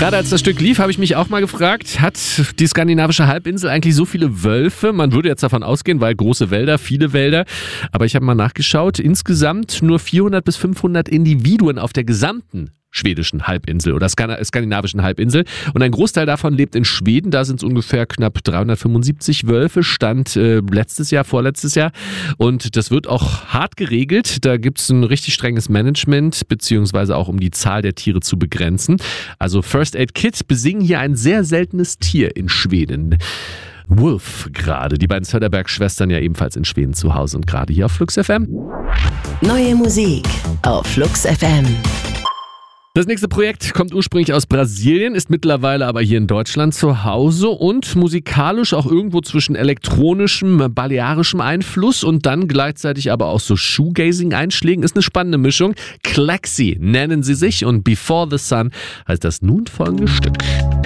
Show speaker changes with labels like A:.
A: Gerade als das Stück lief, habe ich mich auch mal gefragt, hat die skandinavische Halbinsel eigentlich so viele Wölfe? Man würde jetzt davon ausgehen, weil große Wälder, viele Wälder. Aber ich habe mal nachgeschaut, insgesamt nur 400 bis 500 Individuen auf der gesamten schwedischen Halbinsel oder skandinavischen Halbinsel. Und ein Großteil davon lebt in Schweden. Da sind es ungefähr knapp 375 Wölfe, stand vorletztes Jahr. Und das wird auch hart geregelt. Da gibt es ein richtig strenges Management, beziehungsweise auch um die Zahl der Tiere zu begrenzen. Also First Aid Kit besingen hier ein sehr seltenes Tier in Schweden. Wolf gerade. Die beiden Söderberg-Schwestern ja ebenfalls in Schweden zu Hause und gerade hier auf Flux FM.
B: Neue Musik auf Flux FM.
A: Das nächste Projekt kommt ursprünglich aus Brasilien, ist mittlerweile aber hier in Deutschland zu Hause und musikalisch auch irgendwo zwischen elektronischem, balearischem Einfluss und dann gleichzeitig aber auch so Shoegazing-Einschlägen. Ist eine spannende Mischung. Klaxi nennen sie sich und Before the Sun heißt das nun folgende Stück.